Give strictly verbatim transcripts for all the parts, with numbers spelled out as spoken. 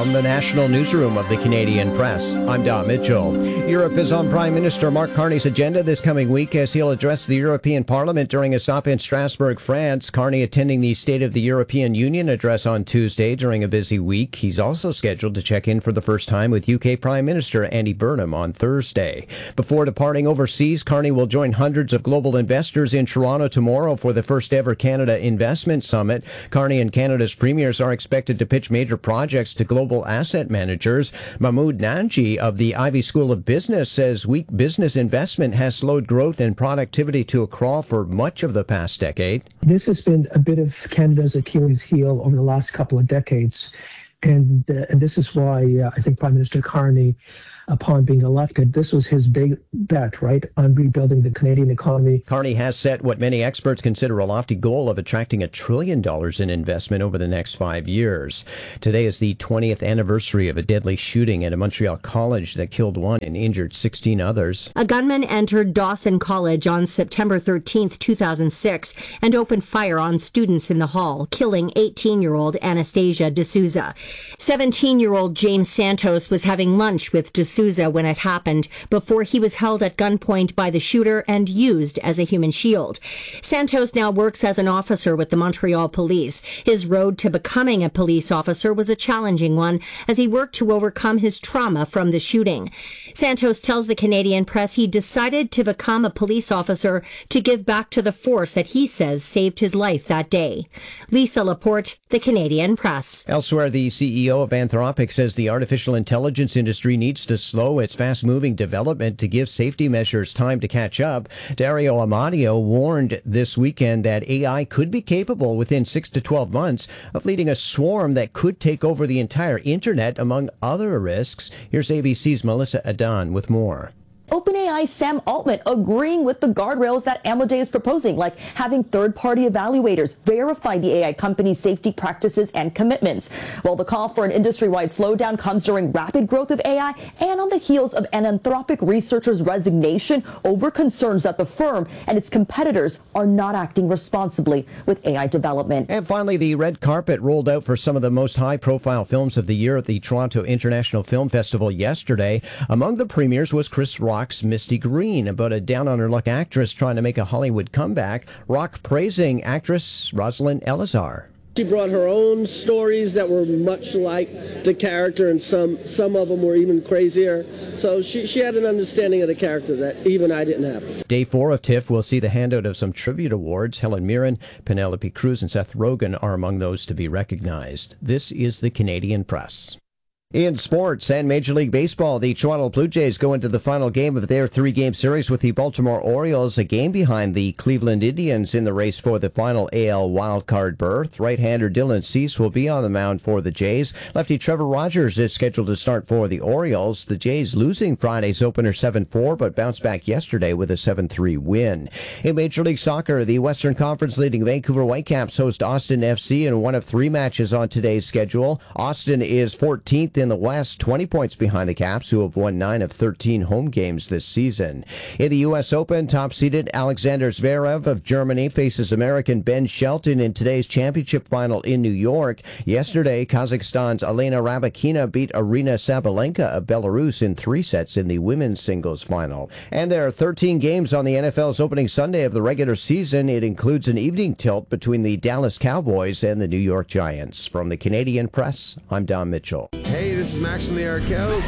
From the National Newsroom of the Canadian Press, I'm Don Mitchell. Europe is on Prime Minister Mark Carney's agenda this coming week as he'll address the European Parliament during a stop in Strasbourg, France. Carney attending the State of the European Union address on Tuesday during a busy week. He's also scheduled to check in for the first time with U K Prime Minister Andy Burnham on Thursday. Before departing overseas, Carney will join hundreds of global investors in Toronto tomorrow for the first ever Canada Investment Summit. Carney and Canada's premiers are expected to pitch major projects to global asset managers. Mahmoud Nanji of the Ivy School of Business says weak business investment has slowed growth and productivity to a crawl for much of the past decade. This has been a bit of Canada's Achilles heel over the last couple of decades. And, uh, and this is why uh, I think Prime Minister Carney, upon being elected, this was his big bet, right, on rebuilding the Canadian economy. Carney has set what many experts consider a lofty goal of attracting a trillion dollars in investment over the next five years. Today is the twentieth anniversary of a deadly shooting at a Montreal college that killed one and injured sixteen others. A gunman entered Dawson College on September thirteenth, two thousand six, and opened fire on students in the hall, killing eighteen-year-old Anastasia D'Souza. seventeen-year-old James Santos was having lunch with D'Souza Souza when it happened, before he was held at gunpoint by the shooter and used as a human shield. Santos now works as an officer with the Montreal Police. His road to becoming a police officer was a challenging one as he worked to overcome his trauma from the shooting. Santos tells the Canadian Press he decided to become a police officer to give back to the force that he says saved his life that day. Lisa Laporte, the Canadian Press. Elsewhere, the C E O of Anthropic says the artificial intelligence industry needs to slow its fast-moving development to give safety measures time to catch up. Dario Amadio warned this weekend that A I could be capable within six to twelve months of leading a swarm that could take over the entire internet, among other risks. Here's A B C's Melissa Adan with more. OpenAI Sam Altman agreeing with the guardrails that Amadei is proposing, like having third-party evaluators verify the A I company's safety practices and commitments. While the call for an industry-wide slowdown comes during rapid growth of A I and on the heels of an Anthropic researcher's resignation over concerns that the firm and its competitors are not acting responsibly with A I development. And finally, the red carpet rolled out for some of the most high-profile films of the year at the Toronto International Film Festival yesterday. Among the premieres was Chris Rock's Misty Green, about a down-on-her-luck actress trying to make a Hollywood comeback. Rock praising actress Rosalind Elazar. She brought her own stories that were much like the character, and some some of them were even crazier. So she, she had an understanding of the character that even I didn't have. Day four of TIFF will see the handout of some tribute awards. Helen Mirren, Penelope Cruz, and Seth Rogen are among those to be recognized. This is the Canadian Press. In sports and Major League Baseball, the Toronto Blue Jays go into the final game of their three-game series with the Baltimore Orioles, a game behind the Cleveland Indians in the race for the final A L wildcard berth. Right-hander Dylan Cease will be on the mound for the Jays. Lefty Trevor Rogers is scheduled to start for the Orioles. The Jays losing Friday's opener seven four, but bounced back yesterday with a seven three win. In Major League Soccer, the Western Conference leading Vancouver Whitecaps host Austin F C in one of three matches on today's schedule. Austin is fourteenth in the West, twenty points behind the Caps, who have won nine of thirteen home games this season. In the U S Open, top-seeded Alexander Zverev of Germany faces American Ben Shelton in today's championship final in New York. Yesterday, Kazakhstan's Elena Rybakina beat Arina Sabalenka of Belarus in three sets in the women's singles final. And there are thirteen games on the N F L's opening Sunday of the regular season. It includes an evening tilt between the Dallas Cowboys and the New York Giants. From the Canadian Press, I'm Don Mitchell. Hey, this is Max from the Arkells.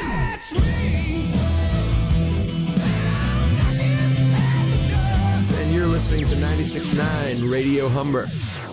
And you're listening to ninety-six point nine Radio Humber.